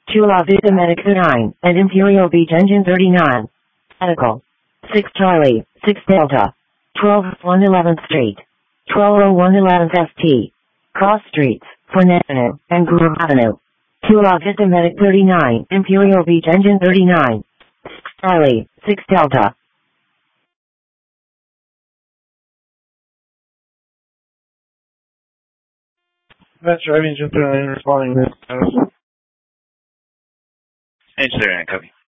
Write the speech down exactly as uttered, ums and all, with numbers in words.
Chula Vista Medic nine, and Imperial Beach Engine thirty-nine. Medical. six Charlie, six Delta. twelve one eleventh Street. twelve oh one eleventh S T. Cross Streets, Fournet Avenue, and Grove Avenue. Chula Vista Medic thirty-nine, Imperial Beach Engine thirty-nine. six Charlie, six Delta. Metro Engine thirty-nine responding to this. Engine thirty-nine, copy.